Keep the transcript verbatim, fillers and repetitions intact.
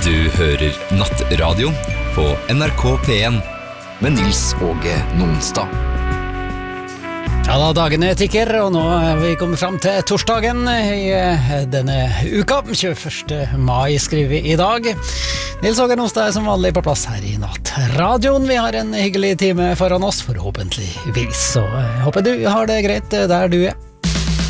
Du hører Nattradio på N R K P en med Nils Åge Nonstad. Ja da, dagene tikker, og nå er vi kommet frem til torsdagen i denne uka. tjueførste mai skriver vi i dag. Nils Åge Nonstad er som vanlig på plass her i Nattradioen. Vi har en hyggelig time foran oss, forhåpentligvis. Så jeg håper du har det greit der du er.